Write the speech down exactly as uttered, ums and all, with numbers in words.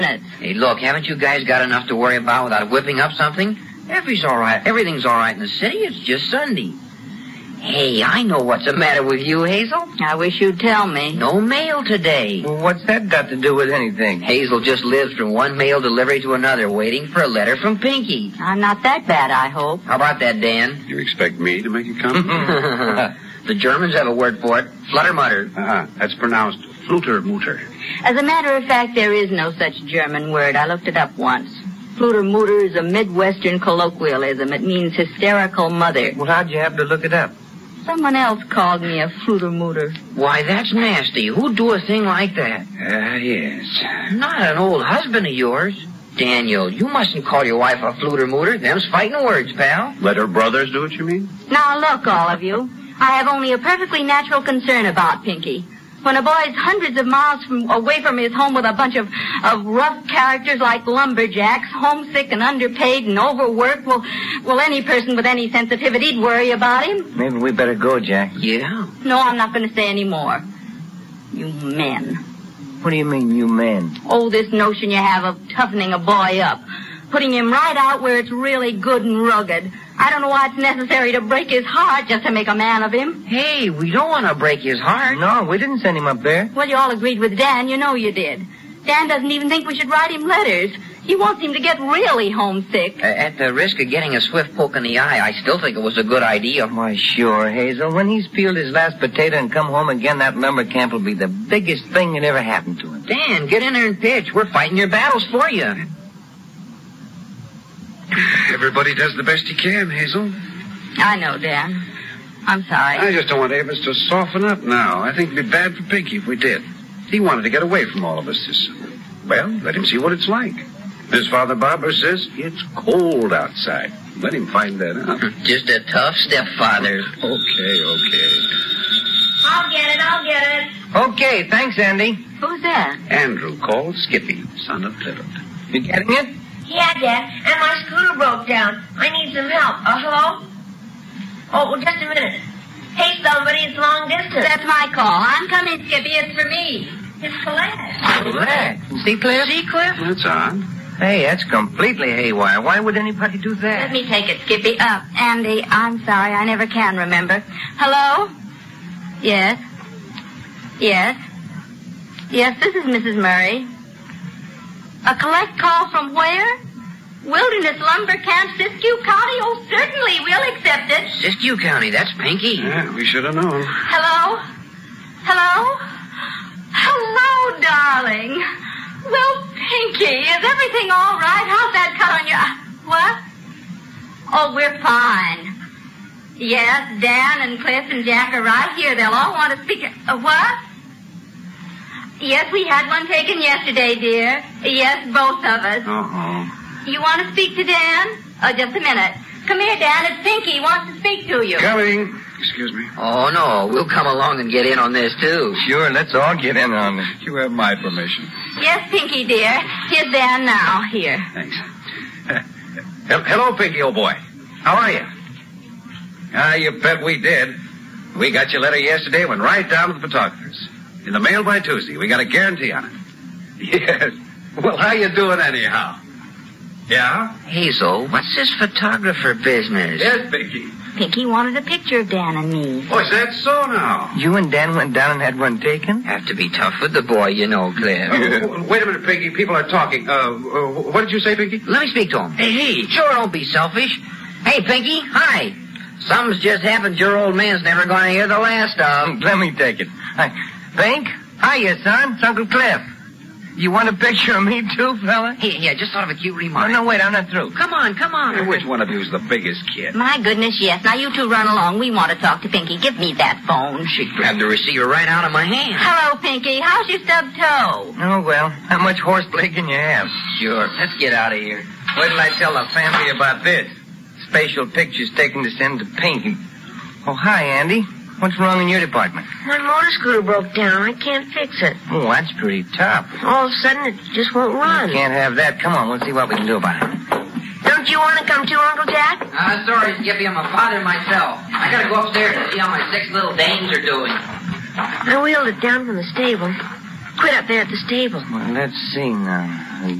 Hey, look, haven't you guys got enough to worry about without whipping up something? Everything's all right. Everything's all right in the city. It's just Sunday. Hey, I know what's the matter with you, Hazel. I wish you'd tell me. No mail today. Well, what's that got to do with anything? Hazel just lives from one mail delivery to another, waiting for a letter from Pinky. I'm not that bad, I hope. How about that, Dan? You expect me to make it come? The Germans have a word for it. Flutter-mutter. Uh-huh. That's pronounced fluter-mutter. As a matter of fact, there is no such German word. I looked it up once. Fluter-mutter is a Midwestern colloquialism. It means hysterical mother. Well, how'd you have to look it up? Someone else called me a fluter-mutter. Why, that's nasty. Who'd do a thing like that? Ah, uh, yes. Not an old husband of yours. Daniel, you mustn't call your wife a fluter-mutter. Them's fighting words, pal. Let her brothers do it, you mean? Now, look, all of you. I have only a perfectly natural concern about Pinky. When a boy's hundreds of miles from, away from his home with a bunch of, of rough characters like lumberjacks, homesick and underpaid and overworked, well, well, any person with any sensitivity'd worry about him. Maybe we better go, Jack. Yeah? No, I'm not going to say any more. You men. What do you mean, you men? Oh, this notion you have of toughening a boy up. Putting him right out where it's really good and rugged. I don't know why it's necessary to break his heart just to make a man of him. Hey, we don't want to break his heart. No, we didn't send him up there. Well, you all agreed with Dan. You know you did. Dan doesn't even think we should write him letters. He wants him to get really homesick. Uh, at the risk of getting a swift poke in the eye, I still think it was a good idea. Why, sure, Hazel. When he's peeled his last potato and come home again, that lumber camp will be the biggest thing that ever happened to him. Dan, get in there and pitch. We're fighting your battles for you. Everybody does the best he can, Hazel. I know, Dan. I'm sorry. I just don't want Avis to soften up now. I think it'd be bad for Pinky if we did. He wanted to get away from all of us this summer. Well, let him see what it's like. His father Barber says it's cold outside. Let him find that out. Just a tough stepfather. Okay, okay. I'll get it, I'll get it. Okay, thanks, Andy. Who's that? Andrew called Skippy, son of Clifford. You getting it? Yeah, Dad, and my scooter broke down. I need some help. Uh, hello? Oh, well, just a minute. Hey, somebody, it's long distance. That's my call. I'm coming, Skippy. It's for me. It's Colette. Colette. See, Cliff? See, Cliff? That's odd. Hey, that's completely haywire. Why would anybody do that? Let me take it, Skippy. Uh, Andy, I'm sorry. I never can remember. Hello? Yes? Yes? Yes, this is Missus Murray. A collect call from where? Wilderness Lumber Camp, Siskiyou County? Oh, certainly. We'll accept it. Siskiyou County, that's Pinky. Yeah, we should have known. Hello? Hello? Hello, darling. Well, Pinky, is everything all right? How's that cut on your... What? Oh, we're fine. Yes, Dan and Cliff and Jack are right here. They'll all want to speak... Uh, what? Yes, we had one taken yesterday, dear. Yes, both of us. Uh-oh. You want to speak to Dan? Oh, just a minute. Come here, Dan. It's Pinky. He wants to speak to you. Coming. Excuse me. Oh, no. We'll come along and get in on this, too. Sure, let's all get in on it. You have my permission. Yes, Pinky, dear. Here's Dan now. Here. Thanks. Hello, Pinky, old boy. How are you? Ah, you bet we did. We got your letter yesterday, went right down to the photographer's. In the mail by Tuesday. We got a guarantee on it. Yes. Well, how you doing anyhow? Yeah? Hazel, what's this photographer business? Yes, Pinky. Pinky wanted a picture of Dan and me. Oh, is that so now? You and Dan went down and had one taken? Have to be tough with the boy, you know, Cliff. Uh, wait a minute, Pinky. People are talking. Uh, uh, what did you say, Pinky? Let me speak to him. Hey, hey, sure, don't be selfish. Hey, Pinky, hi. Something's just happened your old man's never going to hear the last of. Let me take it. Hi. Pink? Hiya, son. It's Uncle Cliff. You want a picture of me, too, fella? Hey, yeah, just thought of a cute Oh, remark. no, wait, I'm not through. Come on, come on. Hey, which one of you's the biggest kid? My goodness, yes. Now, you two run along. We want to talk to Pinky. Give me that phone. She grabbed the receiver right out of my hand. Hello, Pinky. How's your stub toe? Oh, well, how much horseplay can you have? Sure, let's get out of here. Wait till I tell the family about this. Spatial pictures taken to send to Pinky. Oh, hi, Andy. What's wrong in your department? My motor scooter broke down. I can't fix it. Oh, that's pretty tough. All of a sudden, it just won't run. Can't have that. Come on, we'll see what we can do about it. Don't you want to come too, Uncle Jack? Uh, sorry, Skippy, I'm a father myself. I gotta go upstairs to see how my six little dames are doing. I wheeled it down from the stable. quit up there at the stable. Well, let's see now.